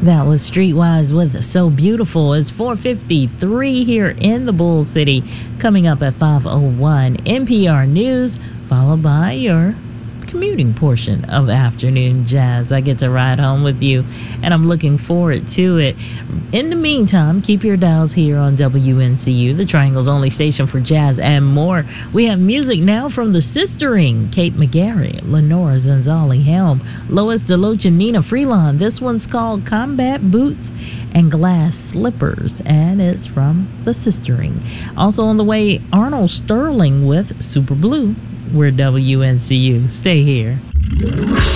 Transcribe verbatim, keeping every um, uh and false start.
That was Streetwise with So Beautiful. It's four fifty-three here in the Bull City. Coming up at five oh one, N P R News, followed by your commuting portion of Afternoon Jazz. I get to ride home with you, and I'm looking forward to it. In the meantime, keep your dials here on W N C U, the Triangle's only station for jazz and more. We have music now from the Sistering, Kate McGarry, Lenora Zanzali Helm, Lois DeLoach, and Nina Freelon. This one's called Combat Boots and Glass Slippers, and it's from the Sistering. Also on the way, Arnold Sterling with Super Blue. We're W N C U. Stay here.